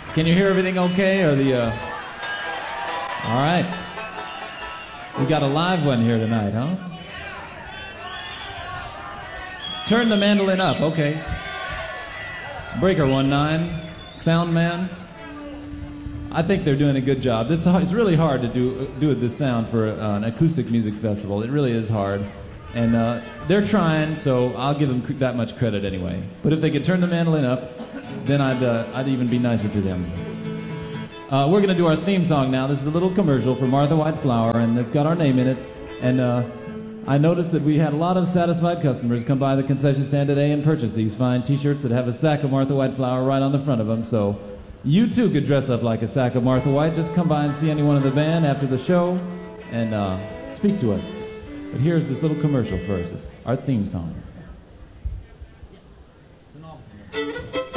Can you hear everything okay? Or the all right. We got a live one here tonight, huh? Turn the mandolin up, okay. Breaker 1-9, sound man. I think they're doing a good job. It's really hard to do this sound for an acoustic music festival. It really is hard. And they're trying, so I'll give them that much credit anyway. But if they could turn the mandolin up, then I'd even be nicer to them. We're going to do our theme song now. This is a little commercial for Martha White Flower, and it's got our name in it. And I noticed that we had a lot of satisfied customers come by the concession stand today and purchase these fine T-shirts that have a sack of Martha White Flower right on the front of them. So you too could dress up like a sack of Martha White. Just come by and see anyone in the band after the show and speak to us. But here's this little commercial first. It's our theme song. It's an awful